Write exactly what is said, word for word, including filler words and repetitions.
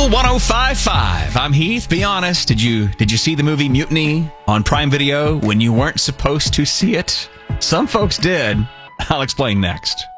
Cool one oh five point five. I'm Heath. Be honest. Did you did you see the movie Mutiny on Prime Video when you weren't supposed to see it? Some folks did. I'll explain next.